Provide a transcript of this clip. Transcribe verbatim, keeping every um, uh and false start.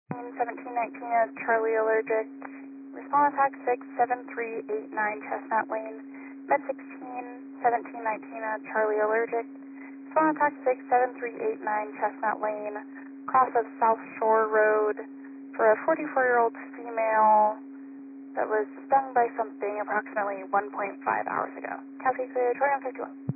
seventeen nineteen at Charlie Allergic. Respond attack six seven three eight nine Chestnut Lane. Med sixteen seventeen nineteen at Charlie Allergic. Respond attack six seven three eight nine Chestnut Lane. Cross of South Shore Road for a forty-four-year-old female that was stung by something approximately one point five hours ago. Cassie, clear, twenty-one fifty-one.